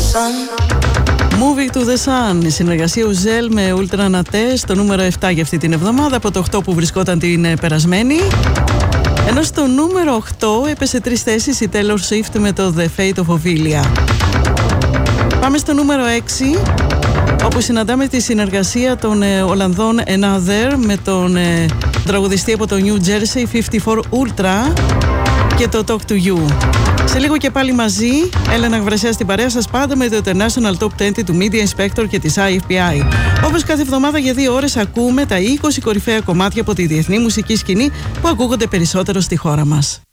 Moving to the Sun, η συνεργασία Ουζέλ με Ultra Naté, το νούμερο 7 για αυτή την εβδομάδα, από το 8 που βρισκόταν την περασμένη. Ενώ στο νούμερο 8 έπεσε 3 θέσεις η Taylor Swift με το The Fate of Ophelia. Πάμε στο νούμερο 6, όπου συναντάμε τη συνεργασία των Ολλανδών Another με τον τραγουδιστή από το New Jersey 54 Ultra και το Talk to You. Σε λίγο και πάλι μαζί, Έλενα Βρεσέα στην παρέα σας, πάντα με το International Top 20 του Media Inspector και της IFPI. Όπως κάθε εβδομάδα για 2 ώρες ακούμε τα 20 κορυφαία κομμάτια από τη διεθνή μουσική σκηνή που ακούγονται περισσότερο στη χώρα μας.